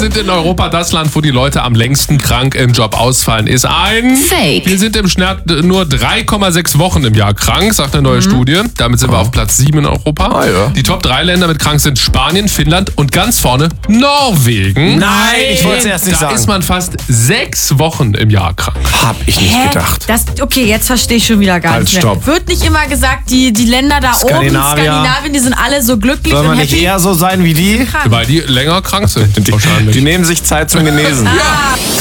sind in Europa das Land, wo die Leute am längsten krank im Job ausfallen. Ist ein Fake. Wir sind im Schnitt nur 3,6 Wochen im Jahr krank, sagt eine neue Studie. Damit sind wir auf Platz 7 in Europa. Ah, ja. Die Top 3 Länder mit krank sind Spanien, Finnland und ganz vorne Norwegen. Nein, ich wollte es erst nicht Da sagen. ist man fast 6 Wochen im Jahr krank. Hab ich nicht gedacht. Okay, jetzt verstehe ich schon wieder gar Halt, nicht mehr. stopp. Wird nicht immer gesagt, die Länder da oben, Skandinavien, die sind alle so glücklich Soll und man nicht happy? eher so sein wie die? Krank. Weil die länger krank sind wahrscheinlich. Die nehmen sich Zeit zum Genesen.